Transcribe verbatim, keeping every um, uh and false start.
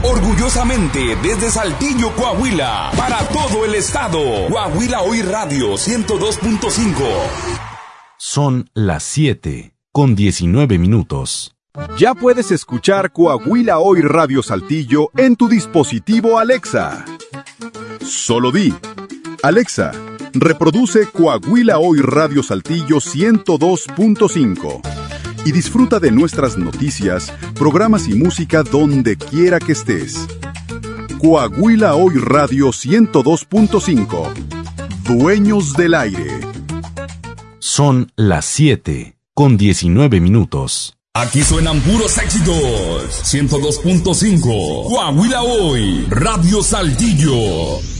Orgullosamente desde Saltillo, Coahuila, para todo el estado. Coahuila Hoy Radio ciento dos punto cinco. Son las siete con diecinueve minutos. Ya puedes escuchar Coahuila Hoy Radio Saltillo en tu dispositivo Alexa. Solo di: Alexa, reproduce Coahuila Hoy Radio Saltillo ciento dos punto cinco. Y disfruta de nuestras noticias, programas y música donde quiera que estés. Coahuila Hoy Radio ciento dos punto cinco. Dueños del aire. Son las siete con diecinueve minutos. Aquí suenan puros éxitos. ciento dos punto cinco. Coahuila Hoy Radio Saltillo.